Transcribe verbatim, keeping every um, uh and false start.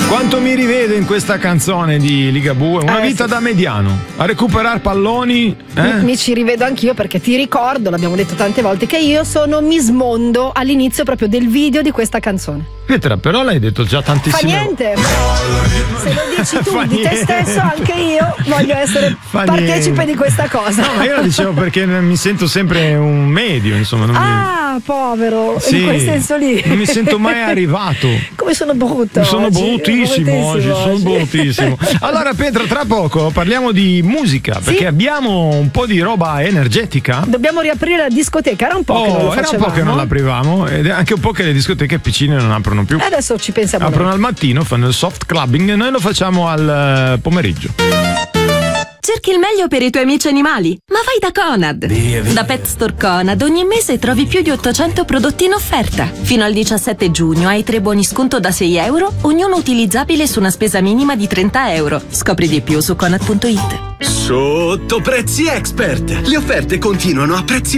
Quanto mi rivedo in questa canzone di Ligabue, una Eh, vita sì. da mediano, a recuperare palloni. Eh? Mi, mi ci rivedo anch'io, perché ti ricordo, l'abbiamo detto tante volte, che io sono Miss Mondo all'inizio proprio del video di questa canzone. Pietra, però l'hai detto già Fa tantissime niente, se lo dici tu Fa di te niente. stesso, anche io voglio essere Fa partecipe niente. di questa cosa. No, ma io lo dicevo perché mi sento sempre un medio, insomma. Non mi... Ah, povero, Sì, in quel senso lì. non mi sento mai arrivato. Come sono brutto Sono oggi, bruttissimo oggi, sono oggi. bruttissimo. Allora Petra, tra poco parliamo di musica, perché abbiamo un po' di roba energetica. Dobbiamo riaprire la discoteca, era un po' che non lo Oh, era un facevamo. po' che non l'aprivamo ed è anche un po' che le discoteche piccine non aprono più. E adesso ci pensiamo Aprono noi. al mattino, fanno il soft clubbing e noi lo facciamo al eh, pomeriggio. Cerchi il meglio per i tuoi amici animali? Ma vai da Conad! Da Pet Store Conad ogni mese trovi più di ottocento prodotti in offerta. Fino al diciassette giugno hai tre buoni sconto da sei euro, ognuno utilizzabile su una spesa minima di trenta euro. Scopri di più su conad punto it. Sotto Prezzi Expert. Le offerte continuano a prezzi